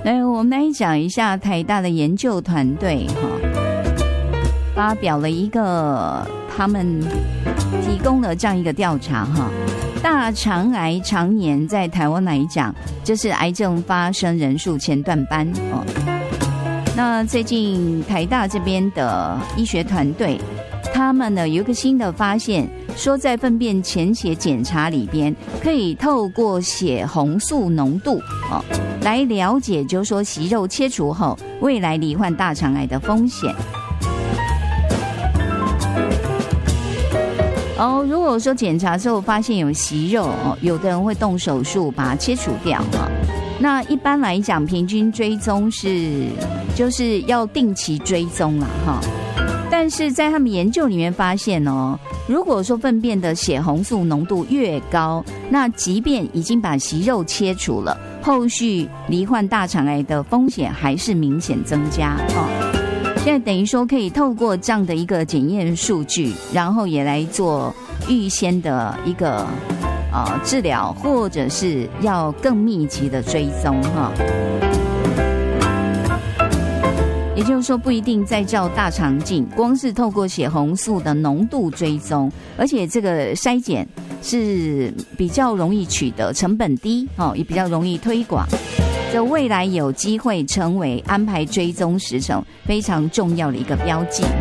来，我们来讲一下台大的研究团队发表了一个他们提供了这样一个调查大肠癌常年在台湾来讲，这是癌症发生人数前段班那最近台大这边的医学团队，他们呢有一个新的发现，说在粪便潜血检查里边，可以透过血红素浓度来了解，就是说息肉切除后未来罹患大肠癌的风险。如果说检查之后发现有息肉有的人会动手术把它切除掉那一般来讲，平均追踪就是要定期追踪啦但是在他们研究里面发现如果说粪便的血红素浓度越高，那即便已经把息肉切除了，后续罹患大肠癌的风险还是明显增加现在等于说可以透过这样的一个检验数据，然后也来做预先的一个治疗，或者是要更密集的追踪也就是说不一定再照大肠镜，光是透过血红素的浓度追踪，而且这个筛检是比较容易取得，成本低也比较容易推广，这未来有机会成为安排追踪时程非常重要的一个标记